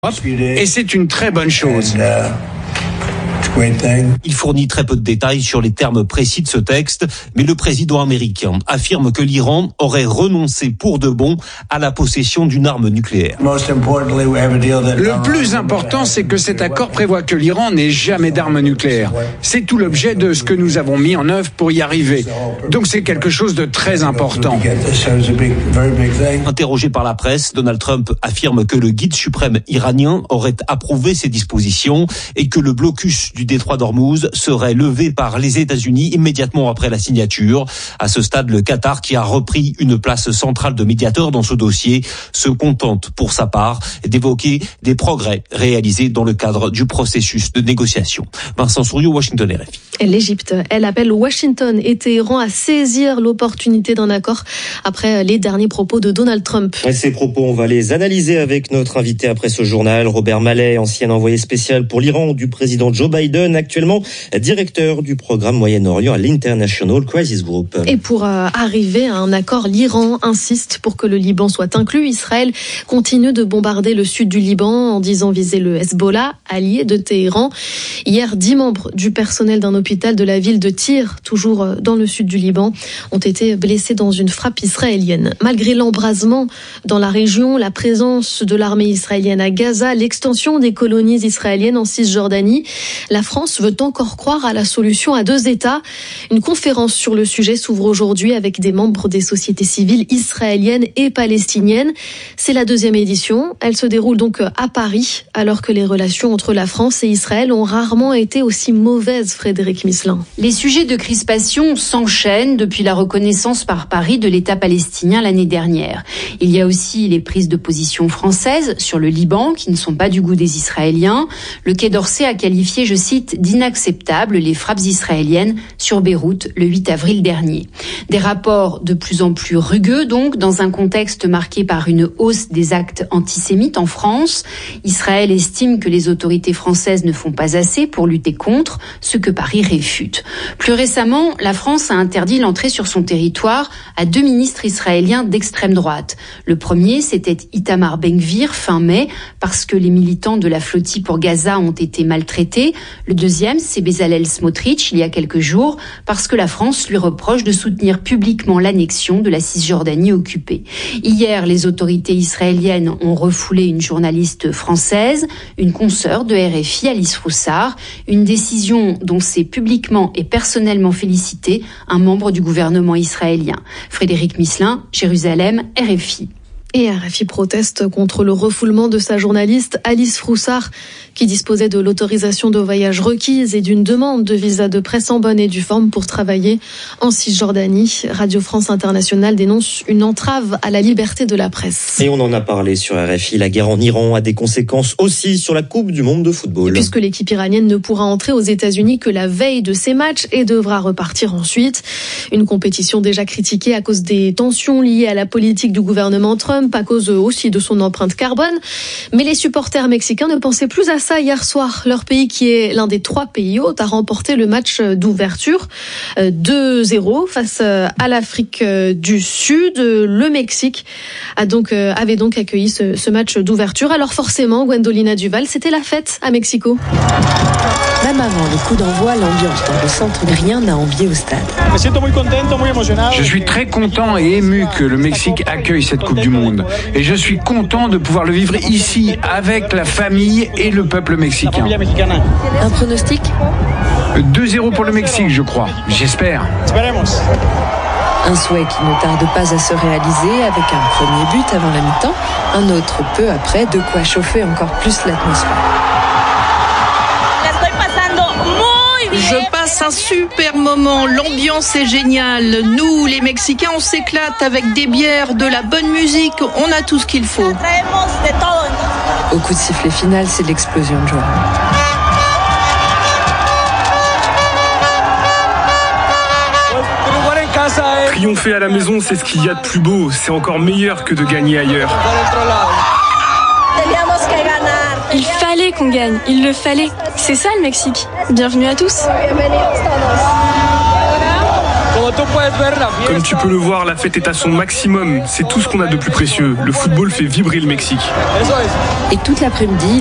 Et c'est une très bonne chose. Il fournit très peu de détails sur les termes précis de ce texte, mais le président américain affirme que l'Iran aurait renoncé pour de bon à la possession d'une arme nucléaire. Le plus important, c'est que cet accord prévoit que l'Iran n'ait jamais d'armes nucléaires. C'est tout l'objet de ce que nous avons mis en œuvre pour y arriver. Donc c'est quelque chose de très important. Interrogé par la presse, Donald Trump affirme que le guide suprême iranien aurait approuvé ces dispositions et que le blocus du détroit d'Ormuz serait levé par les États-Unis immédiatement après la signature. À ce stade, le Qatar, qui a repris une place centrale de médiateur dans ce dossier, se contente pour sa part d'évoquer des progrès réalisés dans le cadre du processus de négociation. Vincent Souriau, Washington RFI. L'Égypte, elle appelle Washington et Téhéran à saisir l'opportunité d'un accord après les derniers propos de Donald Trump. Et ces propos, on va les analyser avec notre invité après ce journal, Robert Mallet, ancien envoyé spécial pour l'Iran du président Joe Biden, actuellement directeur du programme Moyen-Orient à l'International Crisis Group. Et pour arriver à un accord, l'Iran insiste pour que le Liban soit inclus. Israël continue de bombarder le sud du Liban en disant viser le Hezbollah, allié de Téhéran. Hier, 10 membres du personnel d'un hôpital de la ville de Tyr, toujours dans le sud du Liban, ont été blessés dans une frappe israélienne. Malgré l'embrasement dans la région, la présence de l'armée israélienne à Gaza, l'extension des colonies israéliennes en Cisjordanie, la France veut encore croire à la solution à 2 États. Une conférence sur le sujet s'ouvre aujourd'hui avec des membres des sociétés civiles israéliennes et palestiniennes. C'est la 2e édition. Elle se déroule donc à Paris, alors que les relations entre la France et Israël ont rarement été aussi mauvaises, Frédéric Misselin. Les sujets de crispation s'enchaînent depuis la reconnaissance par Paris de l'État palestinien l'année dernière. Il y a aussi les prises de position françaises sur le Liban, qui ne sont pas du goût des Israéliens. Le Quai d'Orsay a qualifié, je cite, d'inacceptables les frappes israéliennes sur Beyrouth le 8 avril dernier. Des rapports de plus en plus rugueux, donc, dans un contexte marqué par une hausse des actes antisémites en France. Israël estime que les autorités françaises ne font pas assez pour lutter contre, ce que Paris réfute. Plus récemment, la France a interdit l'entrée sur son territoire à 2 ministres israéliens d'extrême droite. Le premier, c'était Itamar Ben-Gvir, fin mai, parce que les militants de la flottille pour Gaza ont été maltraités. Le deuxième, c'est Bezalel Smotrich, il y a quelques jours, parce que la France lui reproche de soutenir publiquement l'annexion de la Cisjordanie occupée. Hier, les autorités israéliennes ont refoulé une journaliste française, une consoeur de RFI, Alice Froussard, une décision dont s'est publiquement et personnellement félicité un membre du gouvernement israélien. Frédéric Misselin, Jérusalem, RFI. Et RFI proteste contre le refoulement de sa journaliste Alice Froussard, qui disposait de l'autorisation de voyage requise et d'une demande de visa de presse en bonne et due forme pour travailler en Cisjordanie. Radio France Internationale dénonce une entrave à la liberté de la presse. Et on en a parlé sur RFI, la guerre en Iran a des conséquences aussi sur la Coupe du monde de football. Puisque l'équipe iranienne ne pourra entrer aux États-Unis que la veille de ces matchs et devra repartir ensuite. Une compétition déjà critiquée à cause des tensions liées à la politique du gouvernement Trump, à cause aussi de son empreinte carbone. Mais les supporters mexicains ne pensaient plus à ça hier soir. Leur pays, qui est l'un des 3 pays hôtes, a remporté le match d'ouverture 2-0 face à l'Afrique du Sud. Le Mexique avait donc accueilli ce match d'ouverture. Alors forcément, Gwendolina Duval, c'était la fête à Mexico. Même avant le coup d'envoi, l'ambiance dans le centre, rien n'a envié au stade. Je suis très content et ému que le Mexique accueille cette Coupe du Monde. Et je suis content de pouvoir le vivre ici avec la famille et le peuple mexicain. Un pronostic ? 2-0 pour le Mexique, je crois. J'espère. Un souhait qui ne tarde pas à se réaliser avec un premier but avant la mi-temps, un autre peu après, de quoi chauffer encore plus l'atmosphère. Je passe un super moment, l'ambiance est géniale. Nous, les Mexicains, on s'éclate avec des bières, de la bonne musique, on a tout ce qu'il faut. Au coup de sifflet final, c'est l'explosion de joie. Triompher à la maison, c'est ce qu'il y a de plus beau. C'est encore meilleur que de gagner ailleurs. Il fallait qu'on gagne, il le fallait. C'est ça le Mexique. Bienvenue à tous. Comme tu peux le voir, la fête est à son maximum. C'est tout ce qu'on a de plus précieux. Le football fait vibrer le Mexique. Et toute l'après-midi,